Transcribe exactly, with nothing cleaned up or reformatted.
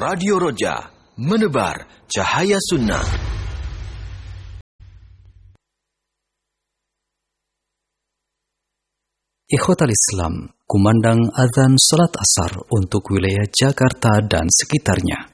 Radio Roja, menebar cahaya sunnah. Ikhwatal Islam, kumandang azan salat asar untuk wilayah Jakarta dan sekitarnya.